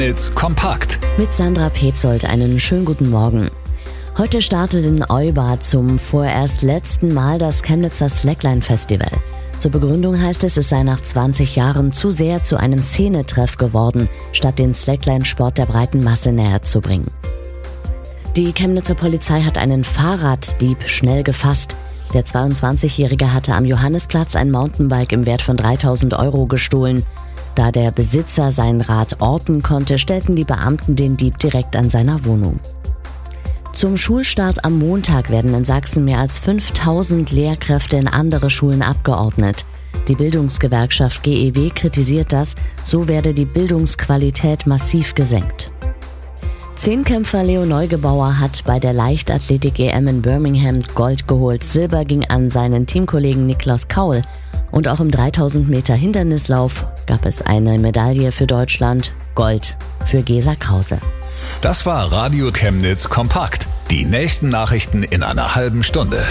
Chemnitz kompakt. Mit Sandra Petzold einen schönen guten Morgen. Heute startet in Euba zum vorerst letzten Mal das Chemnitzer Slackline Festival. Zur Begründung heißt es sei nach 20 Jahren zu sehr zu einem Szenetreff geworden, statt den Slackline-Sport der breiten Masse näher zu bringen. Die Chemnitzer Polizei hat einen Fahrraddieb schnell gefasst. Der 22-Jährige hatte am Johannesplatz ein Mountainbike im Wert von 3.000 € gestohlen. Da der Besitzer sein Rad orten konnte, stellten die Beamten den Dieb direkt an seiner Wohnung. Zum Schulstart am Montag werden in Sachsen mehr als 5.000 Lehrkräfte in andere Schulen abgeordnet. Die Bildungsgewerkschaft GEW kritisiert das, so werde die Bildungsqualität massiv gesenkt. Zehnkämpfer Leo Neugebauer hat bei der Leichtathletik-EM in Birmingham Gold geholt. Silber ging an seinen Teamkollegen Niklas Kaul. Und auch im 3000 Meter Hindernislauf gab es eine Medaille für Deutschland, Gold für Gesa Krause. Das war Radio Chemnitz kompakt. Die nächsten Nachrichten in einer halben Stunde.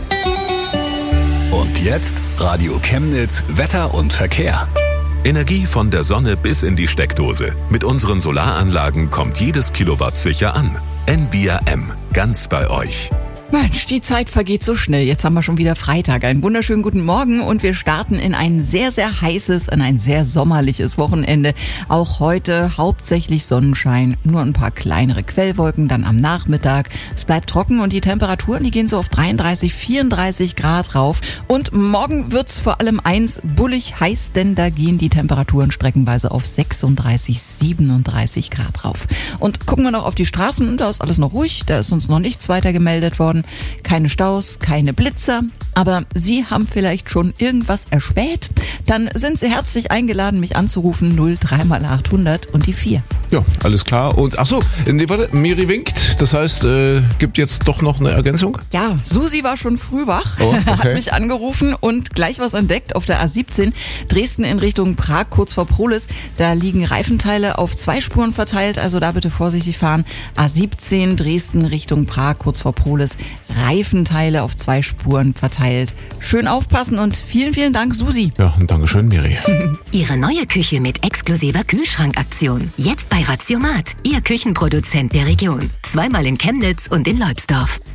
Und jetzt Radio Chemnitz Wetter und Verkehr. Energie von der Sonne bis in die Steckdose. Mit unseren Solaranlagen kommt jedes Kilowatt sicher an. NBRM, ganz bei euch. Mensch, die Zeit vergeht so schnell. Jetzt haben wir schon wieder Freitag. Einen wunderschönen guten Morgen und wir starten in ein sehr, sehr heißes, in ein sehr sommerliches Wochenende. Auch heute hauptsächlich Sonnenschein, nur ein paar kleinere Quellwolken dann am Nachmittag. Es bleibt trocken und die Temperaturen, die gehen so auf 33, 34 Grad rauf. Und morgen wird's vor allem bullig heiß, denn da gehen die Temperaturen streckenweise auf 36, 37 Grad rauf. Und gucken wir noch auf die Straßen, da ist alles noch ruhig, da ist uns noch nichts weiter gemeldet worden. Keine Staus, keine Blitzer, aber Sie haben vielleicht schon irgendwas erspäht? Dann sind Sie herzlich eingeladen, mich anzurufen, 03x800 und die 4. Ja, alles klar. Und achso, Miri winkt, das heißt, gibt jetzt doch noch eine Ergänzung? Ja, Susi war schon früh wach, okay. Hat mich angerufen und gleich was entdeckt auf der A17 Dresden in Richtung Prag, kurz vor Prohlis. Da liegen Reifenteile auf 2 Spuren verteilt, also da bitte vorsichtig fahren. A17 Dresden Richtung Prag, kurz vor Prohlis. Reifenteile auf 2 Spuren verteilt. Schön aufpassen und vielen, vielen Dank, Susi. Ja, und Dankeschön, Miri. Ihre neue Küche mit exklusiver Kühlschrankaktion. Jetzt bei Ratiomat, Ihr Küchenproduzent der Region. 2-mal in Chemnitz und in Leubsdorf.